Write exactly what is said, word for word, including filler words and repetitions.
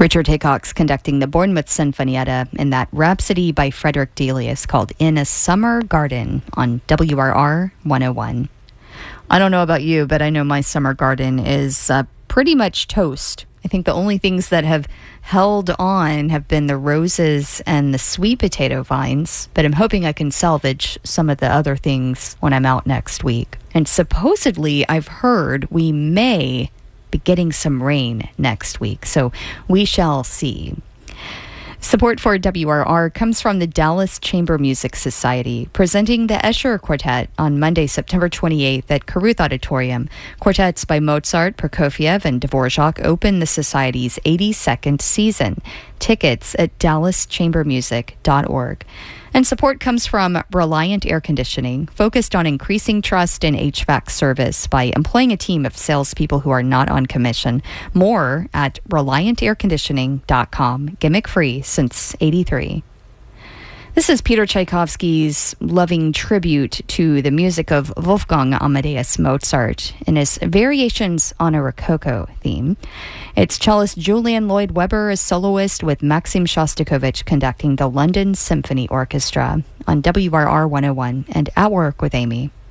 Richard Haycock's conducting the Bournemouth Sinfonietta in that Rhapsody by Frederick Delius called In a Summer Garden on W R R one oh one. I don't know about you, but I know my summer garden is uh, pretty much toast. I think the only things that have held on have been the roses and the sweet potato vines, but I'm hoping I can salvage some of the other things when I'm out next week. And supposedly, I've heard we may be getting some rain next week, so we shall see. Support for W R R comes from the Dallas Chamber Music Society, presenting the Escher Quartet on Monday, September twenty-eighth at Caruth Auditorium. Quartets by Mozart, Prokofiev, and Dvorak open the Society's eighty-second season. Tickets at dallas chamber music dot org. And support comes from Reliant Air Conditioning, focused on increasing trust in H V A C service by employing a team of salespeople who are not on commission. More at reliant air conditioning dot com. Gimmick free since eighty-three. This is Peter Tchaikovsky's loving tribute to the music of Wolfgang Amadeus Mozart in his Variations on a Rococo theme. It's cellist Julian Lloyd Webber as soloist with Maxim Shostakovich conducting the London Symphony Orchestra on W R R one oh one and At Work with Amy.